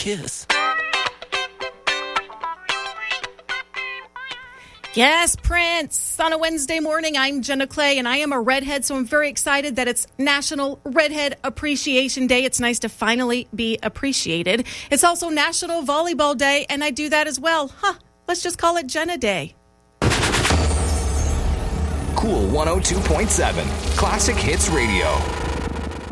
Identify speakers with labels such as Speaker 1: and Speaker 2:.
Speaker 1: Kiss.
Speaker 2: Yes, Prince. On a Wednesday morning, I'm Jenna Clay, and I am a redhead, so I'm very excited that it's National Redhead Appreciation Day. It's nice to finally be appreciated. It's also National Volleyball Day, and I do that as well. Let's just call it Jenna Day.
Speaker 3: Cool 102.7 Classic Hits Radio.